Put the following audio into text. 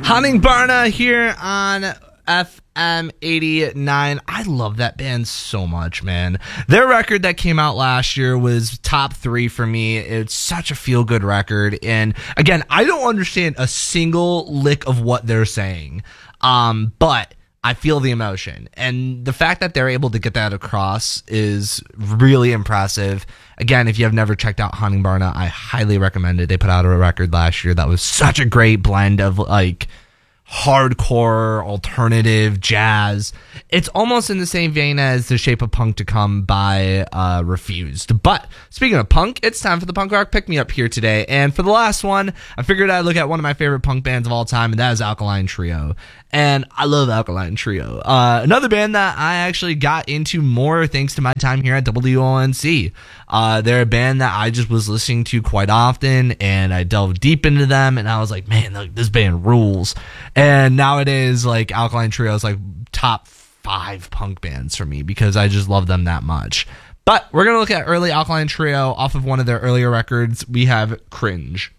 Hunting Barna here on FM 89. I love that band so much, man. Their record that came out last year was top 3 for me. It's such a feel-good record. And again, I don't understand a single lick of what they're saying. But I feel the emotion. And the fact that they're able to get that across is really impressive. Again, if you have never checked out Hunting Barna, I highly recommend it. They put out a record last year that was such a great blend of like hardcore, alternative, jazz. It's almost in the same vein as The Shape of Punk to Come by Refused. But speaking of punk, it's time for the punk rock pick-me-up here today. And for the last one, I figured I'd look at one of my favorite punk bands of all time, and that is Alkaline Trio. And I love Alkaline Trio. Another band that I actually got into more thanks to my time here at WONC. They're a band that I just was listening to quite often, and I delved deep into them, and I was like, man, look, this band rules. And nowadays, like, Alkaline Trio is like top 5 punk bands for me because I just love them that much. But we're going to look at early Alkaline Trio off of one of their earlier records. We have Cringe.